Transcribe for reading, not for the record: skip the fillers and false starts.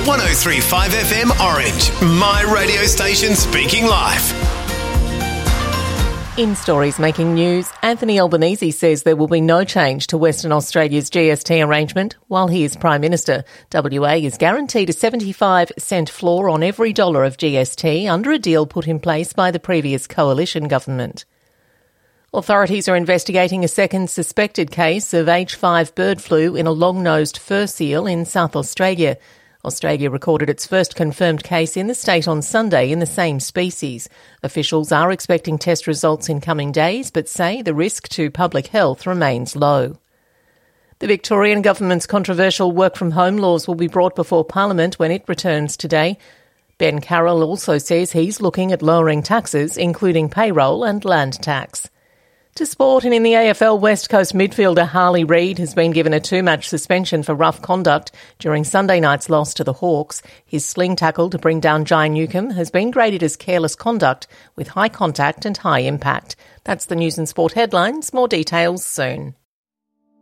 103.5 FM Orange, my radio station speaking live. In stories making news, Anthony Albanese says there will be no change to Western Australia's GST arrangement while he is Prime Minister. WA is guaranteed a 75-cent floor on every dollar of GST under a deal put in place by the previous coalition government. Authorities are investigating a second suspected case of H5 bird flu in a long-nosed fur seal in South Australia. Australia recorded its first confirmed case in the state on Sunday in the same species. Officials are expecting test results in coming days, but say the risk to public health remains low. The Victorian government's controversial work-from-home laws will be brought before Parliament when it returns today. Ben Carroll also says he's looking at lowering taxes, including payroll and land tax. To sport, and in the AFL, West Coast midfielder Harley Reid has been given a 2-match suspension for rough conduct during Sunday night's loss to the Hawks. His sling tackle to bring down Jai Newcombe has been graded as careless conduct with high contact and high impact. That's the news and sport headlines. More details soon.